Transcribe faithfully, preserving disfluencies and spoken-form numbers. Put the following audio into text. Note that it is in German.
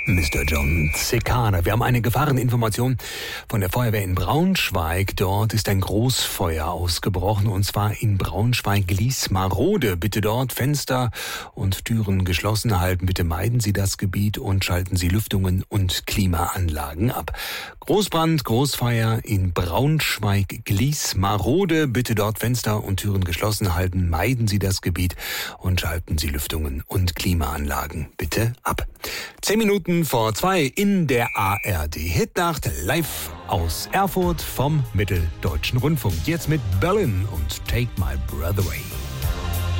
Mister John Cicada. Wir haben eine Gefahreninformation von der Feuerwehr in Braunschweig. Dort ist ein Großfeuer ausgebrochen, und zwar in Braunschweig-Gliesmarode. Bitte dort Fenster und Türen geschlossen halten. Bitte meiden Sie das Gebiet und schalten Sie Lüftungen und Klimaanlagen ab. Großbrand, Großfeuer in Braunschweig-Gliesmarode. Bitte dort Fenster und Türen geschlossen halten. Meiden Sie das Gebiet und schalten Sie Lüftungen und Klimaanlagen bitte ab. Zehn Minuten vor zwei in der A R D Hitnacht, live aus Erfurt vom Mitteldeutschen Rundfunk. Jetzt mit Berlin und Take My Breath Away.